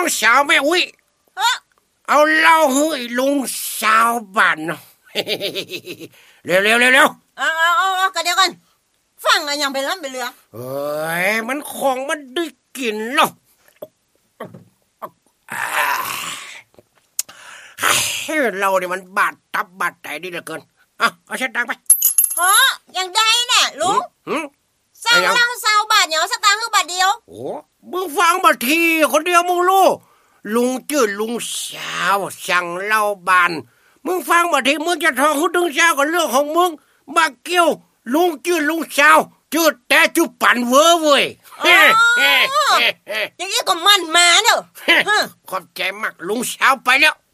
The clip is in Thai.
สาวแม่อุ้ยเอาเล่าให้ลุงสาวบ้านเนาะ เร็วเอากันเดี๋ยวกันฟังอย่างเป็นล้ำเป็นเรือเอ้ยมันของมันได้กินเนาะเราเนี่ยมันบาดตับบาดใจดีเหลือเกินเอาเช็ดตังไปอย่างใดเนี่ยลุงสร้างเล่าสาวบาทอย่างสตางค์คือบาทเดียวโอ้มึงฟังบาททีคนเดียวมึงรู้ลุงชื่อลุงสาวสั่งเล่าบานมึงฟังบาททีมึงจะทองหุ้นดึงสาวกับเรื่องของมึงมาเกี่ยวลุงชื่อลุงสาวชื่อแต่ชื่อปั่นเวอร์เว้ยอย่างนี้ก็มันมาเนอะขอบใจมากลุงสาวไปแล้ว